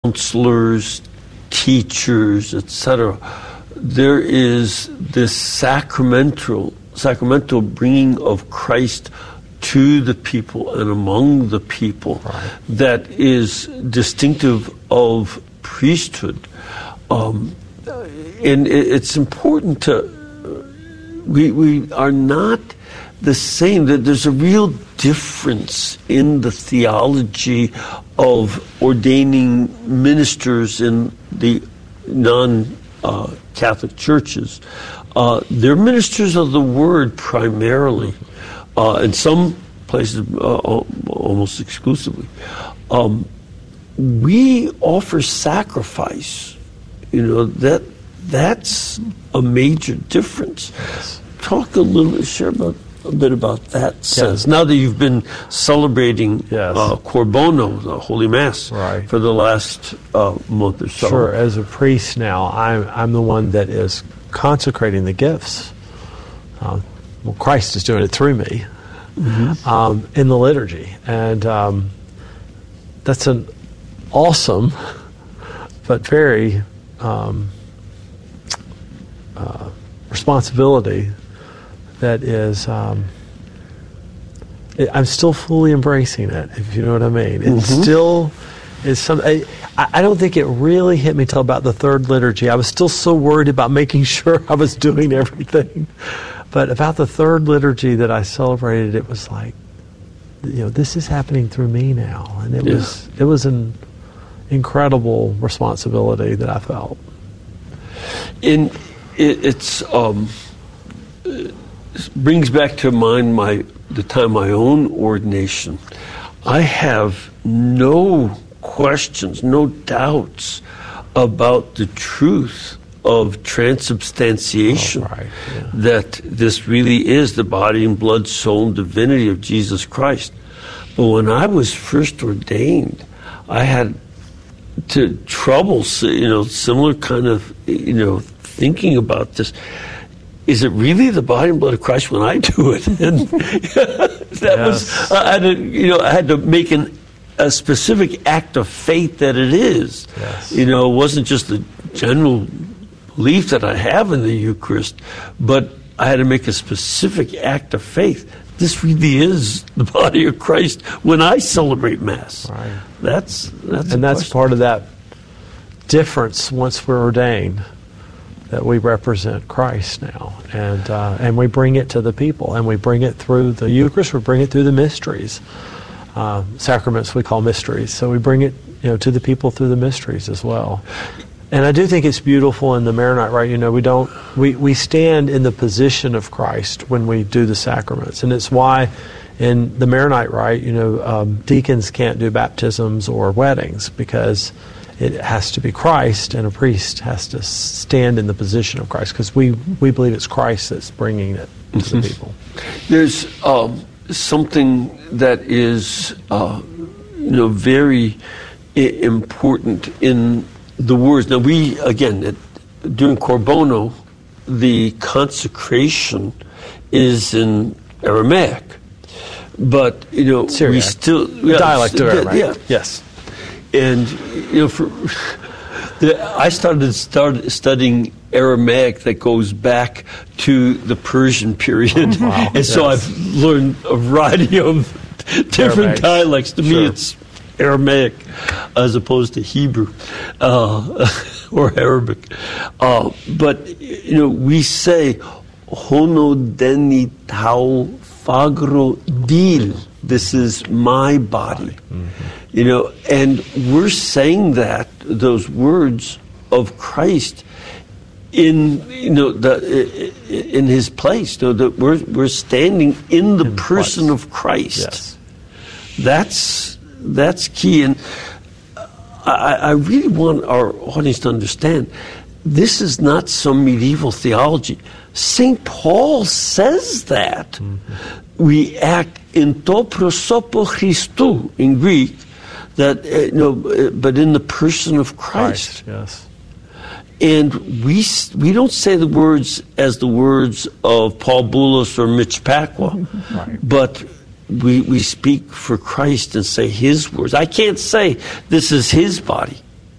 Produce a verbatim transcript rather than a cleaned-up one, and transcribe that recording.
counselors, teachers, et cetera. There is this sacramental, sacramental bringing of Christ to the people and among the people, right, that is distinctive of priesthood. Um, and it's important to, we, we are not the same, that there's a real difference in the theology of ordaining ministers in the non-Catholic uh, churches. Uh, they're ministers of the word primarily, uh, in some places uh, almost exclusively. Um, we offer sacrifice. You know, that that's a major difference. Yes. Talk a little bit, share about a bit about that sense. Yes. Now that you've been celebrating yes. uh, Cor Bono, the Holy Mass, right, for the last uh, month or so. Sure. As a priest now, I'm I'm the one that is consecrating the gifts. Uh, well, Christ is doing it through me, mm-hmm, um, in the liturgy, and um, that's an awesome, but very um, uh, responsibility. That is, um, it, I'm still fully embracing it, if you know what I mean. It mm-hmm. still is some. I, I don't think it really hit me till about the third liturgy. I was still so worried about making sure I was doing everything. But about the third liturgy that I celebrated, it was like, you know, this is happening through me now, and it yeah. was it was an incredible responsibility that I felt. In it, it's. Um, brings back to mind my the time my own ordination. I have no questions, no doubts about the truth of transubstantiation, oh, right. yeah. that this really is the body and blood, soul, and divinity of Jesus Christ. But when I was first ordained, I had to trouble, you know, similar kind of, you know, thinking about this. Is it really the body and blood of Christ when I do it? And that yes. was I had to, you know, I had to make an, a specific act of faith that it is. Yes. You know, it wasn't just the general belief that I have in the Eucharist, but I had to make a specific act of faith. This really is the body of Christ when I celebrate Mass. Right. That's that's and that's question. part of that difference once we're ordained. That we represent Christ now, and uh, and we bring it to the people, and we bring it through the Eucharist. We bring it through the mysteries, uh, sacraments we call mysteries. So we bring it, you know, to the people through the mysteries as well. And I do think it's beautiful in the Maronite Rite. You know, we don't we we stand in the position of Christ when we do the sacraments, and it's why in the Maronite Rite, you know, um, deacons can't do baptisms or weddings because it has to be Christ, and a priest has to stand in the position of Christ, because we, we believe it's Christ that's bringing it to mm-hmm. the people. There's um, something that is, uh, you know, very I- important in the words. Now, we, again, at, during Cor Bono, the consecration is in Aramaic. But, you know, Syriac. we still... Yeah, dialect of Aramaic. Yeah. Yes. And, you know, for, the, I started started studying Aramaic that goes back to the Persian period. Oh, wow. And yes. so I've learned a variety of different Aramaic. dialects. To sure. me, it's Aramaic as opposed to Hebrew uh, or Arabic. Uh, but, you know, we say, Hono deni tau fagro dil. This is my body. Mm-hmm. You know, and we're saying that, those words of Christ in, you know, the in his place. You know, that we're we're standing in the in person Christ. of Christ. Yes. That's that's key. And I, I really want our audience to understand, this is not some medieval theology. Saint Paul says that. Mm-hmm. We act in to prosopo Christou in Greek, that uh, you know, but in the person of Christ. Christ. Yes. And we we don't say the words as the words of Paul Boulos or Mitch Pacwa, right. but we we speak for Christ and say His words. I can't say this is His body.